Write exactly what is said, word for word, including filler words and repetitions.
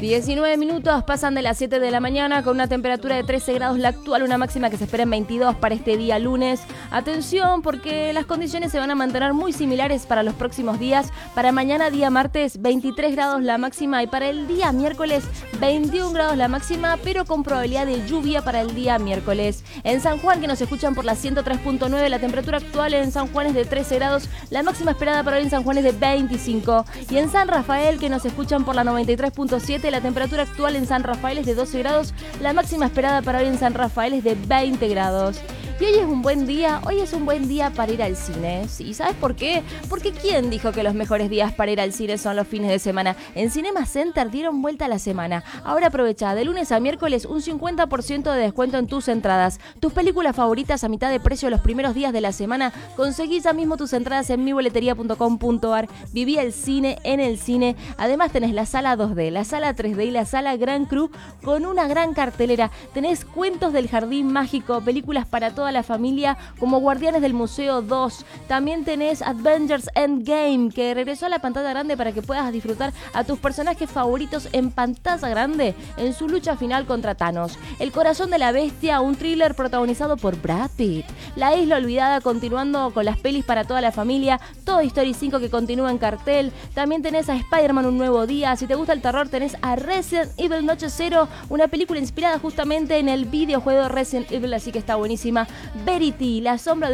diecinueve minutos pasan de las siete de la mañana con una temperatura de trece grados la actual, una máxima que se espera en veintidós para este día lunes. Atención porque las condiciones se van a mantener muy similares para los próximos días. Para mañana día martes veintitrés grados la máxima y para el día miércoles veintiún grados la máxima, pero con probabilidad de lluvia para el día miércoles. En San Juan, que nos escuchan por la ciento tres punto nueve, la temperatura actual en San Juan es de trece grados, la máxima esperada para hoy en San Juan es de veinticinco. Y en San Rafael, que nos escuchan por la noventa y tres punto siete, la temperatura actual en San Rafael es de doce grados, la máxima esperada para hoy en San Rafael es de veinte grados. Y hoy es un buen día, hoy es un buen día para ir al cine. ¿Sí? ¿Sabes por qué? Porque ¿quién dijo que los mejores días para ir al cine son los fines de semana? En Cinema Center dieron vuelta a la semana. Ahora aprovecha de lunes a miércoles un cincuenta por ciento de descuento en tus entradas. Tus películas favoritas a mitad de precio los primeros días de la semana. Conseguí ya mismo tus entradas en mi boletería punto com punto ar. Viví el cine en el cine. Además tenés la sala dos D, la sala tres D y la sala Gran Cru con una gran cartelera. Tenés Cuentos del Jardín Mágico, películas para toda la familia como Guardianes del Museo dos. También tenés Avengers Endgame, que regresó a la pantalla grande para que puedas disfrutar a tus personajes favoritos en pantalla grande en su lucha final contra Thanos. El Corazón de la Bestia, un thriller protagonizado por Brad Pitt. La Isla Olvidada, continuando con las pelis para toda la familia. Toy Story cinco, que continúa en cartel. También tenés a Spider-Man Un Nuevo Día. Si te gusta el terror, tenés a Resident Evil Noche Cero, una película inspirada justamente en el videojuego Resident Evil, así que está buenísima. Verity, La Sombra de